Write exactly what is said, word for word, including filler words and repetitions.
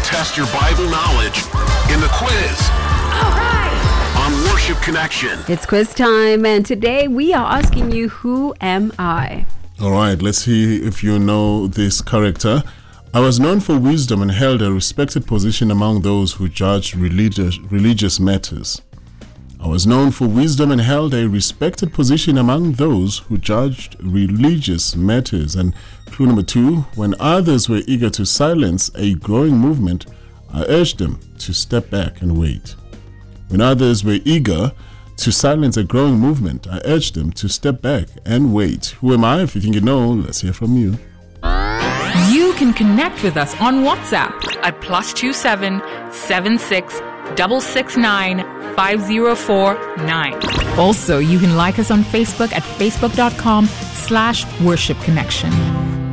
test your Bible knowledge in the quiz. All right. On Worship Connection. It's quiz time, and today we are asking you, who am I? All right, let's see if you know this character. I was known for wisdom and held a respected position among those who judged religious, religious matters. I was known for wisdom and held a respected position among those who judged religious matters. And clue number two, when others were eager to silence a growing movement, I urged them to step back and wait. When others were eager to silence a growing movement, I urged them to step back and wait. Who am I? If you think you know, let's hear from you. You can connect with us on WhatsApp at plus two seven seven six double six nine five zero four nine. Also, you can like us on Facebook at facebook dot com slash worship connection.